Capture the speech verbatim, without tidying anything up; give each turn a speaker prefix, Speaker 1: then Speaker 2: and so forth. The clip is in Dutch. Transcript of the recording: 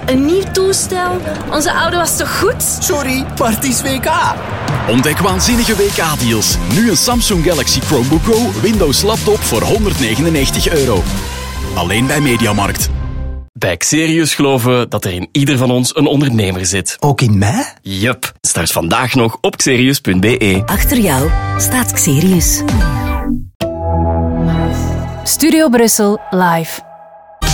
Speaker 1: een nieuw toestel. Onze oude was toch goed?
Speaker 2: Sorry, maar het is W K.
Speaker 3: Ontdek waanzinnige W K-deals. Nu een Samsung Galaxy Chromebook Go Windows laptop voor honderdnegenennegentig euro. Alleen bij Mediamarkt.
Speaker 4: Bij Xerius geloven we dat er in ieder van ons een ondernemer zit.
Speaker 2: Ook in mij?
Speaker 4: Yup. Start vandaag nog op xerius punt b e.
Speaker 5: Achter jou staat Xerius.
Speaker 6: Studio Brussel live.